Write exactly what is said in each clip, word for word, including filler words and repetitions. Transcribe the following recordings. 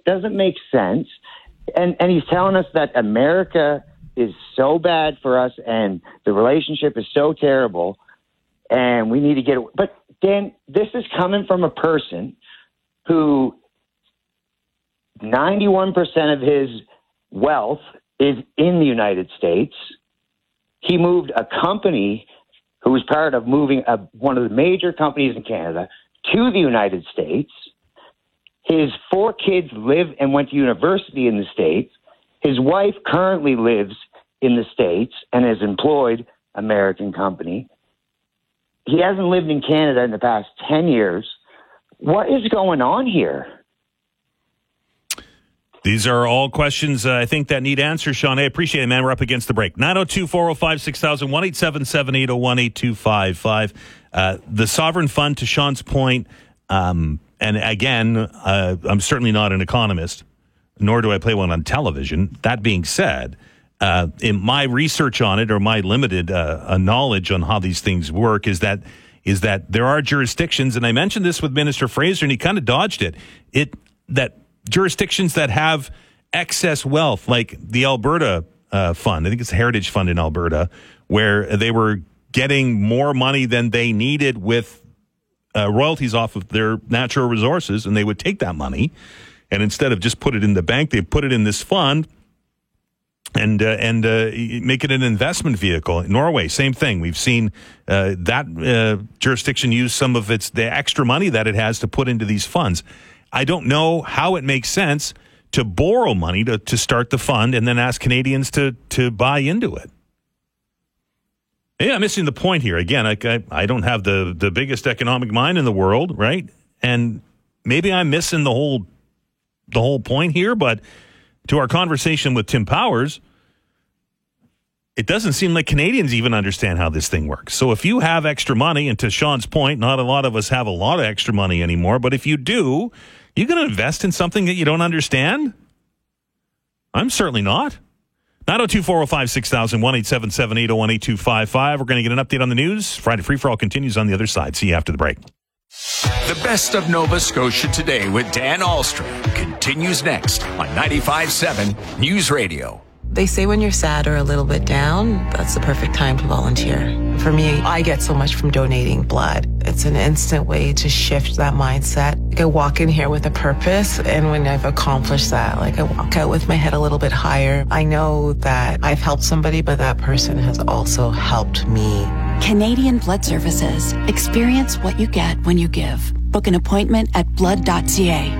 doesn't make sense. And and he's telling us that America is so bad for us and the relationship is so terrible and we need to get it. But Dan, this is coming from a person who ninety-one percent of his wealth is in the United States. He moved a company who was part of moving a, one of the major companies in Canada to the United States. His four kids live and went to university in the States. His wife currently lives in the States and has employed an American company. He hasn't lived in Canada in the past ten years. What is going on here? These are all questions uh, I think that need answers, Sean. I appreciate it, man. We're up against the break. nine oh two, four oh five, six thousand, one eight seven seven, eight oh one, eight two five five. Uh, the Sovereign Fund, to Sean's point, um, and again, uh, I'm certainly not an economist, nor do I play one on television. That being said, uh, in my research on it, or my limited uh, knowledge on how these things work, is that is that there are jurisdictions, and I mentioned this with Minister Fraser, and he kind of dodged it. It that jurisdictions that have excess wealth, like the Alberta uh, Fund, I think it's the Heritage Fund in Alberta, where they were getting more money than they needed with uh, royalties off of their natural resources, and they would take that money, and instead of just put it in the bank, they put it in this fund and uh, and uh, make it an investment vehicle. In Norway, same thing. We've seen uh, that uh, jurisdiction use some of its the extra money that it has to put into these funds. I don't know how it makes sense to borrow money to, to start the fund and then ask Canadians to to buy into it. Yeah, I'm missing the point here. Again, I, I, I don't have the, the biggest economic mind in the world, right? And maybe I'm missing the whole the whole point here, but to our conversation with Tim Powers, it doesn't seem like Canadians even understand how this thing works. So if you have extra money, and to Sean's point, not a lot of us have a lot of extra money anymore, but if you do, you going to invest in something that you don't understand? I'm certainly not. nine oh two, four oh five, six thousand, one eight seven seven, eight oh one, eight two five five. We're going to get an update on the news. Friday Free For All continues on the other side. See you after the break. The best of Nova Scotia Today with Dan Ahlstrom continues next on ninety-five point seven News Radio. They say when you're sad or a little bit down, that's the perfect time to volunteer. For me, I get so much from donating blood. It's an instant way to shift that mindset. Like I walk in here with a purpose, and when I've accomplished that, like I walk out with my head a little bit higher. I know that I've helped somebody, but that person has also helped me. Canadian Blood Services. Experience what you get when you give. Book an appointment at blood dot c a.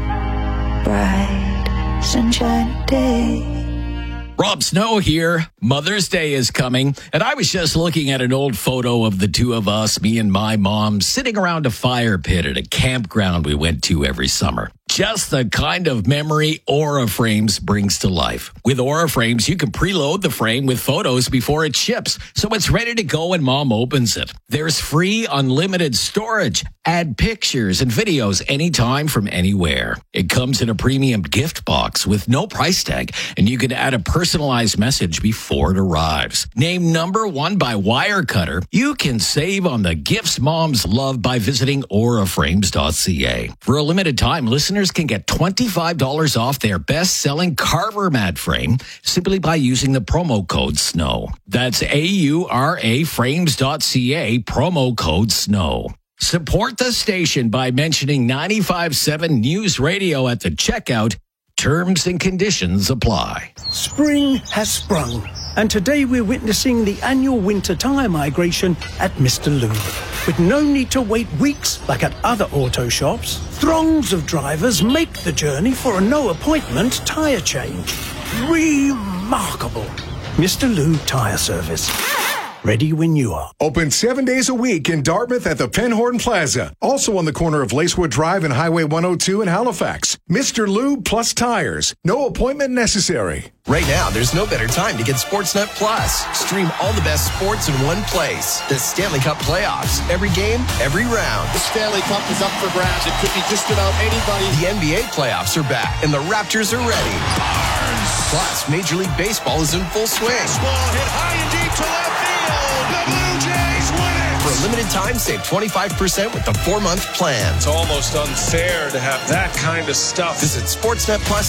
Bright, sunshiny day. Rob Snow here. Mother's Day is coming, and I was just looking at an old photo of the two of us, me and my mom, sitting around a fire pit at a campground we went to every summer. Just the kind of memory Aura Frames brings to life. With Aura Frames, you can preload the frame with photos before it ships, so it's ready to go when Mom opens it. There's free unlimited storage. Add pictures and videos anytime from anywhere. It comes in a premium gift box with no price tag, and you can add a personalized message before it arrives. Named number one by Wirecutter, you can save on the gifts moms love by visiting aura frames dot c a. For a limited time, listeners can get twenty-five dollars off their best-selling Carver mat frame simply by using the promo code SNOW. That's A U R A frames dot c a, promo code SNOW. Support the station by mentioning ninety-five point seven News Radio at the checkout. Terms and conditions apply. Spring has sprung, and today we're witnessing the annual winter tyre migration at Mister Lube. With no need to wait weeks like at other auto shops, throngs of drivers make the journey for a no-appointment tyre change. Remarkable. Mister Lube Tyre Service. Ready when you are. Open seven days a week in Dartmouth at the Penhorn Plaza. Also on the corner of Lacewood Drive and Highway one oh two in Halifax. Mister Lube Plus Tires. No appointment necessary. Right now, there's no better time to get Sportsnet Plus. Stream all the best sports in one place. The Stanley Cup playoffs. Every game, every round. The Stanley Cup is up for grabs. It could be just about anybody. The N B A playoffs are back, and the Raptors are ready. Barnes. Plus, Major League Baseball is in full swing. Baseball hit high and deep to left field. The Blue Jays win it. For a limited time, save twenty-five percent with the four-month plan. It's almost unfair to have that kind of stuff. Visit Sportsnet Plus